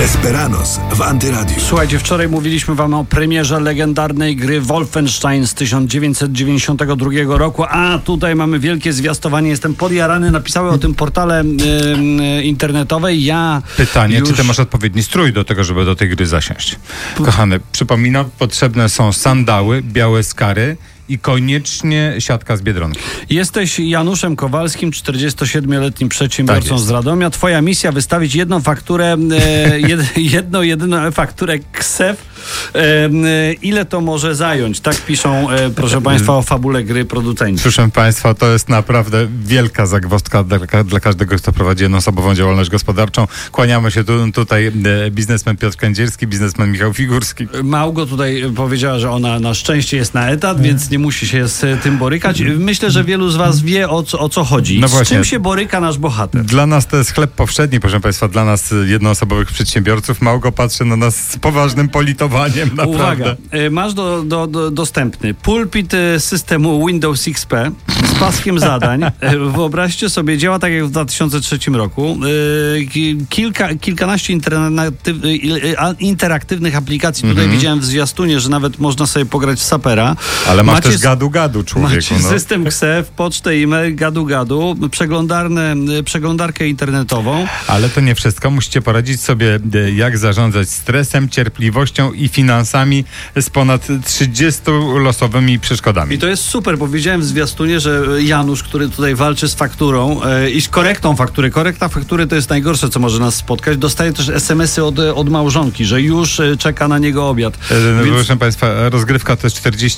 Desperados w Antyradiu. Słuchajcie, wczoraj mówiliśmy wam o premierze legendarnej gry Wolfenstein z 1992 roku, a tutaj mamy wielkie zwiastowanie. Jestem podjarany, napisały o tym portale internetowe. Pytanie, czy ty masz odpowiedni strój do tego, żeby do tej gry zasiąść? Kochany, przypominam, potrzebne są sandały, białe skary i koniecznie siatka z Biedronki. Jesteś Januszem Kowalskim, 47-letnim przedsiębiorcą Tak z Radomia. Twoja misja wystawić jedną fakturę, jedyną fakturę KSEF. Ile to może zająć? Tak piszą, proszę państwa, o fabule gry producenci. Proszę państwa, to jest naprawdę wielka zagwozdka dla każdego, kto prowadzi jednoosobową działalność gospodarczą. Kłaniamy się tutaj biznesmen Piotr Kędzierski, biznesmen Michał Figurski. Małgo tutaj powiedziała, że ona na szczęście jest na etat, więc nie musi się z tym borykać. Myślę, że wielu z was wie, o co chodzi. No z właśnie. czym się boryka nasz bohater? Dla nas to jest chleb powszedni, proszę państwa, dla nas jednoosobowych przedsiębiorców. Małgo patrzy na nas z poważnym politowaniem, naprawdę. Uwaga, masz dostępny pulpit systemu Windows XP z paskiem zadań. Wyobraźcie sobie, działa tak jak w 2003 roku. Kilkanaście interaktywnych aplikacji. Tutaj widziałem w zwiastunie, że nawet można sobie pograć w sapera. Ale masz też gadu-gadu, człowieku. Macie system KSEF, pocztę, e-mail, gadu-gadu, przeglądarkę internetową. Ale to nie wszystko. Musicie poradzić sobie, jak zarządzać stresem, cierpliwością i finansami z ponad 30 losowymi przeszkodami. I to jest super, bo widziałem w zwiastunie, że Janusz, który tutaj walczy z fakturą i z korektą faktury. Korekta faktury to jest najgorsze, co może nas spotkać. Dostaje też SMS-y od małżonki, że już czeka na niego obiad. Proszę państwa, rozgrywka to jest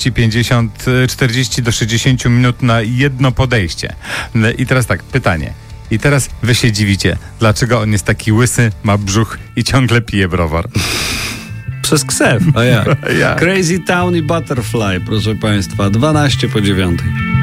40 do 60 minut na jedno podejście. I teraz tak, pytanie. I teraz wy się dziwicie, dlaczego on jest taki łysy, ma brzuch i ciągle pije browar. Przez KSEF. A jak? Jak? Crazy Town i Butterfly, proszę państwa. 12 po 9.